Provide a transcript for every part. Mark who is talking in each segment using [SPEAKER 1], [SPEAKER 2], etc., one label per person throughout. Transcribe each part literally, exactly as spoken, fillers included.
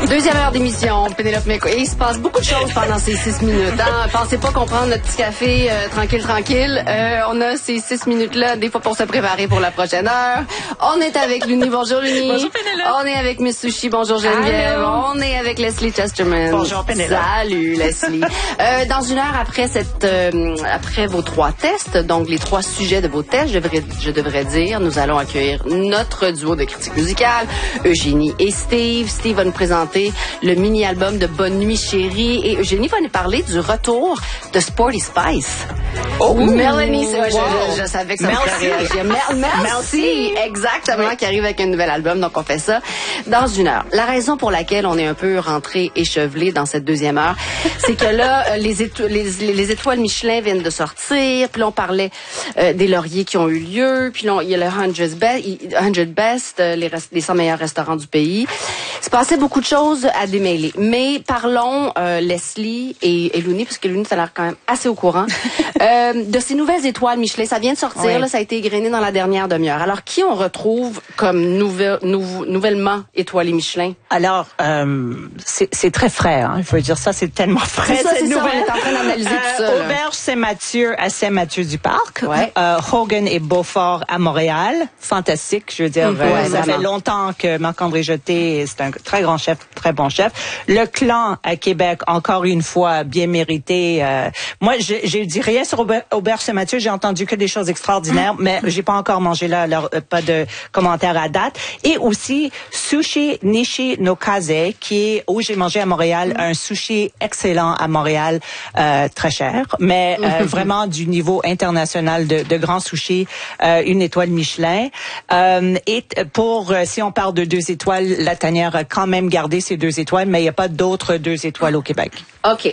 [SPEAKER 1] Deuxième heure d'émission, Pénélope Méco. Et il se passe beaucoup de choses pendant ces six minutes. Hein? Pensez pas qu'on prend notre petit café euh, tranquille, tranquille. Euh, on a ces six minutes-là, des fois pour se préparer pour la prochaine heure. On est avec Luni. Bonjour Luni.
[SPEAKER 2] Bonjour Pénélope.
[SPEAKER 1] On est avec Miss Sushi. Bonjour Geneviève.
[SPEAKER 2] Allô.
[SPEAKER 1] On est avec Leslie Chesterman.
[SPEAKER 2] Bonjour Pénélope.
[SPEAKER 1] Salut Leslie. euh, dans une heure après cette, euh, après vos trois tests, donc les trois sujets de vos tests, je devrais, je devrais dire, nous allons accueillir notre duo de critiques musicales, Eugénie et Steve. Steve va nous présenter le mini-album de Bonne Nuit Chérie et Eugénie va nous parler du retour de Sporty Spice.
[SPEAKER 2] Oh,
[SPEAKER 1] Mélanie, c'est,
[SPEAKER 2] wow.
[SPEAKER 1] je, je, je savais que ça me ferait réagir. Mer- merci, merci, exactement, oui. Qui arrive avec un nouvel album, donc on fait ça dans une heure. La raison pour laquelle on est un peu rentré échevelé dans cette deuxième heure, c'est que là, les, éto- les, les étoiles Michelin viennent de sortir, puis là on parlait euh, des lauriers qui ont eu lieu, puis là on, il y a le one hundred Best, one hundred Best euh, les, rest- les cent meilleurs restaurants du pays. Il se passait beaucoup de choses à démêler. Mais parlons, euh, Leslie et, et Louni, parce que Louni, ça a l'air quand même assez au courant, euh, de ces nouvelles étoiles Michelin. Ça vient de sortir, oui. Là, ça a été égrené dans la dernière demi-heure. Alors, qui on retrouve comme nouvel, nou, nouvellement étoilé Michelin?
[SPEAKER 2] Alors, euh, c'est, c'est très frais. Hein. Il faut dire ça, c'est tellement frais,
[SPEAKER 1] c'est ça,
[SPEAKER 2] cette
[SPEAKER 1] c'est
[SPEAKER 2] nouvelle.
[SPEAKER 1] Ça, on est en train d'analyser
[SPEAKER 2] euh,
[SPEAKER 1] tout ça. Là.
[SPEAKER 2] Auberge Saint-Mathieu à Saint-Mathieu-du-Parc.
[SPEAKER 1] Ouais.
[SPEAKER 2] Euh, Hogan et Beaufort à Montréal. Fantastique, je veux dire.
[SPEAKER 1] Mmh,
[SPEAKER 2] euh,
[SPEAKER 1] ouais,
[SPEAKER 2] ça
[SPEAKER 1] vraiment.
[SPEAKER 2] fait longtemps que Marc-André Jeté, c'est un très grand chef, très bon chef. Le Clan à Québec, encore une fois, bien mérité. Euh, moi, je, je dis rien sur Auber- Auberge Saint-Mathieu. J'ai entendu que des choses extraordinaires, mais j'ai pas encore mangé là, alors euh, pas de commentaires à date. Et aussi Sushi Nishi no Kaze, qui est où j'ai mangé à Montréal, un sushi excellent à Montréal, euh, très cher, mais euh, vraiment du niveau international de, de grands sushis, euh, une étoile Michelin. Euh, et pour euh, si on parle de deux étoiles, la Tanière a quand même gardé ses deux étoiles, mais il n'y a pas d'autres deux étoiles au Québec.
[SPEAKER 1] OK.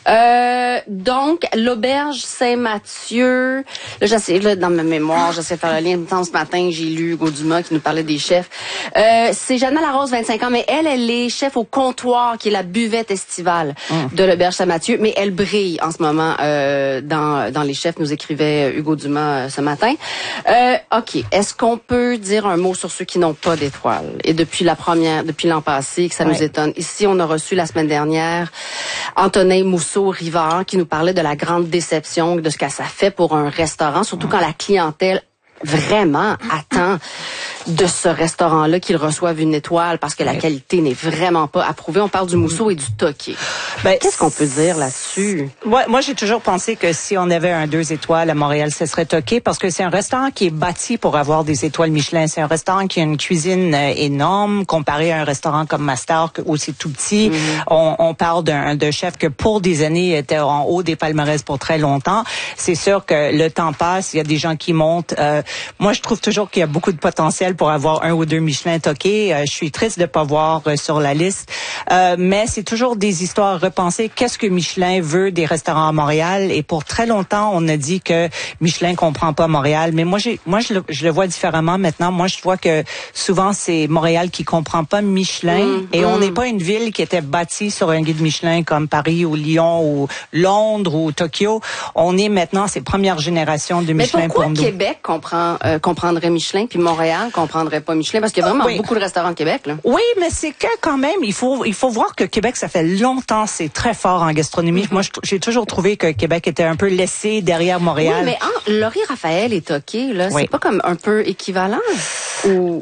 [SPEAKER 1] Euh, donc, l'auberge Saint-Mathieu, là, j'essaie, là, dans ma mémoire, j'essaie de faire le lien. Ce matin, j'ai lu Hugo Dumas qui nous parlait des chefs. Euh, c'est Jeanne Larose, vingt-cinq ans, mais elle, elle est chef au comptoir, qui est la buvette estivale mmh. de l'auberge Saint-Mathieu, mais elle brille en ce moment euh, dans, dans les chefs, nous écrivait Hugo Dumas euh, ce matin. Euh, OK. Est-ce qu'on peut dire un mot sur ceux qui n'ont pas d'étoiles? Et depuis la première, depuis l'an passé, que ça ouais. nous étonne. Ici, on a reçu la semaine dernière Antonin Mousseau-Rivard qui nous parlait de la grande déception, de ce que ça fait pour un restaurant, surtout quand la clientèle vraiment attend de ce restaurant-là qu'il reçoive une étoile parce que la qualité n'est vraiment pas approuvée. On parle du mousseau et du toqué. Ben, qu'est-ce qu'on peut dire là-dessus?
[SPEAKER 2] Ouais, moi, j'ai toujours pensé que si on avait un deux étoiles à Montréal, ce serait toqué parce que c'est un restaurant qui est bâti pour avoir des étoiles Michelin. C'est un restaurant qui a une cuisine euh, énorme comparé à un restaurant comme Master où c'est tout petit. Mm-hmm. On, on parle d'un de chef que pour des années était en haut des palmarès pour très longtemps. C'est sûr que le temps passe, il y a des gens qui montent. Euh, moi, je trouve toujours qu'il y a beaucoup de potentiel pour avoir un ou deux Michelin toqués. Euh, je suis triste de pas voir euh, sur la liste. Euh, mais c'est toujours des histoires à repenser. Qu'est-ce que Michelin veut des restaurants à Montréal? Et pour très longtemps, on a dit que Michelin comprend pas Montréal. Mais moi, j'ai, moi, je le, je le vois différemment maintenant. Moi, je vois que souvent, c'est Montréal qui comprend pas Michelin. Mmh, et mmh. on n'est pas une ville qui était bâtie sur un guide Michelin comme Paris ou Lyon ou Londres ou Tokyo. On est maintenant ces premières générations de Michelin
[SPEAKER 1] mais pourquoi
[SPEAKER 2] pour nous.
[SPEAKER 1] Québec comprend, euh, comprendrait Michelin, puis Montréal comprendrait pas Michelin? Parce qu'il y a vraiment oui. beaucoup de restaurants de Québec, là.
[SPEAKER 2] Oui, mais c'est que quand même, il faut il faut voir que Québec, ça fait longtemps, c'est très fort en gastronomie. Mm-hmm. Moi, j'ai toujours trouvé que Québec était un peu laissé derrière Montréal.
[SPEAKER 1] Oui, mais en Laurie Raphaël et Toqué, là, oui. c'est pas comme un peu équivalent? Ou...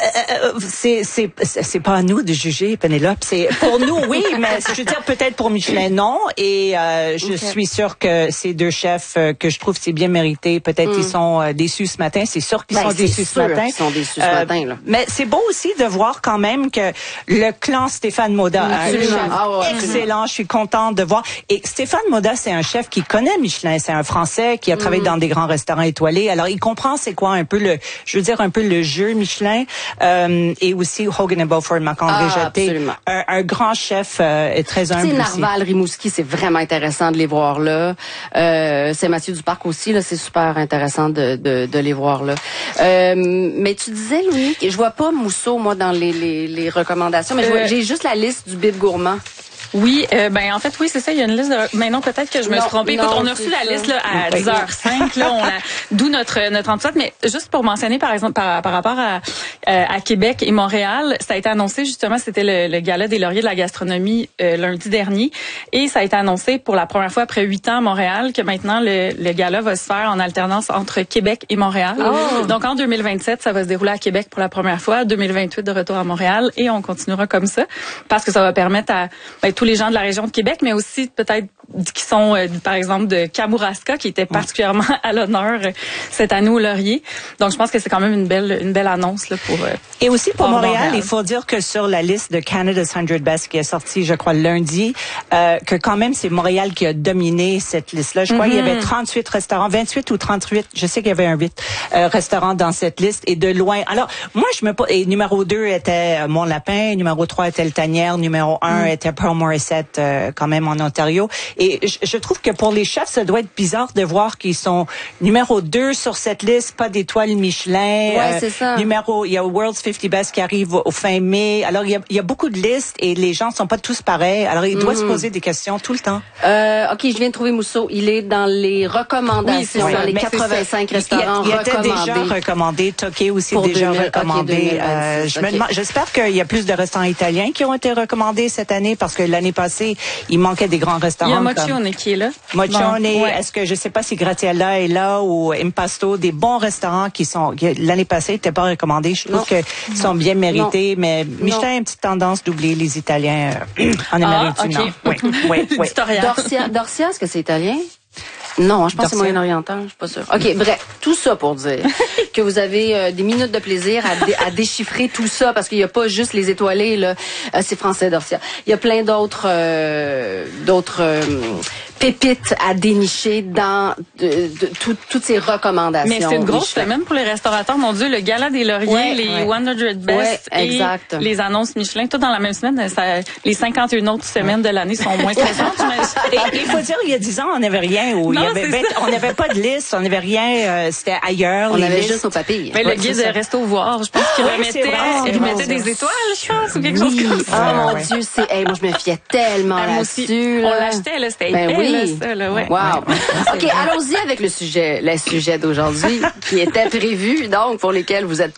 [SPEAKER 2] C'est c'est c'est pas à nous de juger, Pénélope. C'est pour nous, oui, mais je veux dire peut-être pour Michelin, non. Et euh, je okay. suis sûre que ces deux chefs euh, que je trouve c'est bien mérité, peut-être mm. ils sont euh, déçus ce matin. C'est sûr qu'ils
[SPEAKER 1] ben,
[SPEAKER 2] sont déçus ce matin.
[SPEAKER 1] Ils sont déçus ce
[SPEAKER 2] euh,
[SPEAKER 1] matin, là.
[SPEAKER 2] Mais c'est beau aussi de voir quand même que le clan Stéphane Moda a un chef
[SPEAKER 1] ah ouais,
[SPEAKER 2] excellent. Je suis contente de voir. Et Stéphane Moda, c'est un chef qui connaît Michelin. C'est un Français qui a travaillé mm. dans des grands restaurants étoilés. Alors, il comprend c'est quoi un peu le, je veux dire un peu le jeu Michelin. Euh, et aussi Hogan et Beaufort, Marc-André
[SPEAKER 1] ah,
[SPEAKER 2] Jeté. Un, un grand chef euh, et très humble.
[SPEAKER 1] Tu sais, Narval, Rimouski, c'est vraiment intéressant de les voir là. Euh, Saint-Mathieu-du-Parc aussi, là, c'est super intéressant de, de, de les voir là. Euh, mais tu disais, Louis, je vois pas Mousseau, moi, dans les, les, les recommandations, mais euh, je vois, j'ai juste la liste du Bib Gourmand.
[SPEAKER 3] Oui, euh, ben en fait, oui, c'est ça. Il y a une liste de... Mais non, peut-être que je me
[SPEAKER 1] Non,
[SPEAKER 3] suis trompée. Écoute,
[SPEAKER 1] non,
[SPEAKER 3] on a reçu la
[SPEAKER 1] ça.
[SPEAKER 3] liste là, à dix heures cinq. Là, on a... D'où notre notre enthousiasme. Mais juste pour mentionner, par exemple, par, par rapport à, euh, à Québec et Montréal, ça a été annoncé justement, c'était le, le gala des lauriers de la gastronomie euh, lundi dernier. Et ça a été annoncé pour la première fois après huit ans à Montréal que maintenant, le, le gala va se faire en alternance entre Québec et Montréal. Oh. Donc, en deux mille vingt-sept, ça va se dérouler à Québec pour la première fois. deux mille vingt-huit, de retour à Montréal. Et on continuera comme ça parce que ça va permettre à ben, tous les gens de la région de Québec, mais aussi peut-être qui sont, euh, par exemple, de Kamouraska, qui était particulièrement à l'honneur euh, cette année au Laurier. Donc, je pense que c'est quand même une belle une belle annonce là, pour... Euh,
[SPEAKER 2] Et aussi pour Montréal,
[SPEAKER 3] Montréal,
[SPEAKER 2] il faut dire que sur la liste de Canada's one hundred Best qui est sortie, je crois, lundi, euh, que quand même, c'est Montréal qui a dominé cette liste-là. Je crois mm-hmm. qu'il y avait trente-huit restaurants, vingt-huit ou trente-huit, je sais qu'il y avait un huit euh, restaurants dans cette liste, et de loin. Alors, moi, je me... Et numéro deux était Mon Lapin, numéro trois était Le Tanière, numéro un mm. était Pearl Morissette, euh, quand même en Ontario. Et je, je trouve que pour les chefs, ça doit être bizarre de voir qu'ils sont numéro deux sur cette liste, pas d'étoiles Michelin.
[SPEAKER 1] Ouais,
[SPEAKER 2] euh,
[SPEAKER 1] c'est ça.
[SPEAKER 2] Numéro, il y a World's fifty Best qui arrive au, au fin mai. Alors, il y, a, il y a beaucoup de listes et les gens sont pas tous pareils. Alors, il doit mm. se poser des questions tout le temps.
[SPEAKER 1] Euh, OK, je viens de trouver Mousseau. Il est dans les recommandations, oui, dans les quatre-vingt-cinq restaurants
[SPEAKER 2] il, il
[SPEAKER 1] recommandés.
[SPEAKER 2] Il était déjà recommandé. Toqué aussi
[SPEAKER 1] pour
[SPEAKER 2] déjà
[SPEAKER 1] deux mille,
[SPEAKER 2] recommandé.
[SPEAKER 1] Okay, deux mille vingt-six,
[SPEAKER 2] euh, je
[SPEAKER 1] okay.
[SPEAKER 2] me demande, j'espère qu'il y a plus de restaurants italiens qui ont été recommandés cette année parce que l'année passée, il manquait des grands restaurants.
[SPEAKER 3] Il y a Mochione qui est là.
[SPEAKER 2] Mochione,
[SPEAKER 3] bon, ouais.
[SPEAKER 2] Est-ce que je sais pas si Graziella est là ou Impasto, des bons restaurants qui sont l'année passée n'étaient pas recommandés. Je trouve qu'ils sont bien mérités, non. mais Michelin a une petite tendance d'oublier les Italiens euh, en Amérique
[SPEAKER 3] ah,
[SPEAKER 2] du
[SPEAKER 3] okay.
[SPEAKER 2] Nord. Oui, oui, oui.
[SPEAKER 1] Dorsia, Dorsia, est-ce que c'est italien? Non, je pense que c'est moyen-oriental, je suis pas sûre. OK, bref, tout ça pour dire que vous avez euh, des minutes de plaisir à, dé à déchiffrer tout ça, parce qu'il n'y a pas juste les étoilés, là. Euh, c'est français, Dorsia. Il y a plein d'autres euh, d'autres euh, pépites à dénicher dans de, de, tout, toutes ces recommandations.
[SPEAKER 3] Mais c'est une grosse semaine pour les restaurateurs. Mon Dieu, le gala des lauriers, ouais, les ouais. one hundred Best
[SPEAKER 1] ouais, exact.
[SPEAKER 3] et les annonces Michelin, tout dans la même semaine. Ça, les cinquante et une autres semaines de l'année sont moins stressantes.
[SPEAKER 2] Et il faut dire, il y a dix ans, on n'avait rien. Où non, il y avait ben, on n'avait pas de liste, on n'avait rien. Euh, C'était ailleurs.
[SPEAKER 1] On
[SPEAKER 2] les
[SPEAKER 1] avait
[SPEAKER 2] listes.
[SPEAKER 1] juste au papier.
[SPEAKER 3] Mais ouais, le guide de Resto Voir, je pense qu'il
[SPEAKER 2] oui,
[SPEAKER 3] remettait,
[SPEAKER 2] vrai,
[SPEAKER 3] il remettait des étoiles, je pense, ou quelque
[SPEAKER 1] oui.
[SPEAKER 3] chose comme ça.
[SPEAKER 1] Oh mon ouais. Dieu, c'est, hey, moi je me fiais tellement ah, là-dessus.
[SPEAKER 3] Là. On l'achetait, là, c'était
[SPEAKER 1] ben
[SPEAKER 3] épais,
[SPEAKER 1] oui.
[SPEAKER 3] là, ça, là, ouais.
[SPEAKER 1] Wow. OK, allons-y avec le sujet, le sujet d'aujourd'hui qui était prévu, donc pour lesquels vous êtes